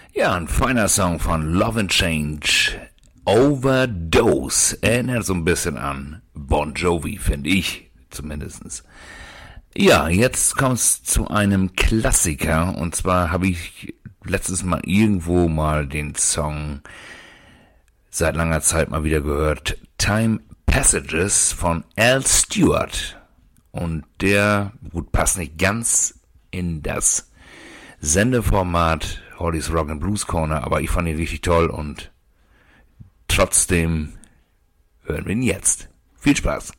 Ja, ein feiner Song von Love and Change. Overdose. Erinnert so ein bisschen an Bon Jovi, finde ich zumindest. Ja, jetzt kommt's zu einem Klassiker. Und zwar habe ich letztes Mal irgendwo mal den Song seit langer Zeit mal wieder gehört. Time Passages von Al Stewart. Und der, gut, passt nicht ganz in das Sendeformat Hollys Rock and Blues Corner, aber ich fand ihn richtig toll und trotzdem hören wir ihn jetzt. Viel Spaß!